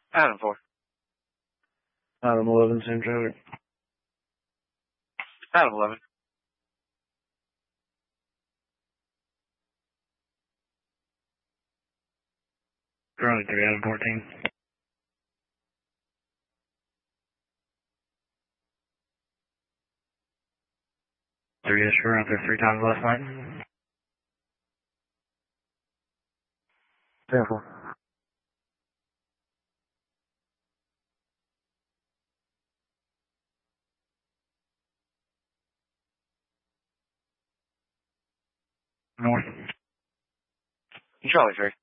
Adam 4. Adam 11, same traffic. Adam 11. Charlie 3, Adam 14. Three is sure out there 3 times last night. 10-4. North. Charlie 3.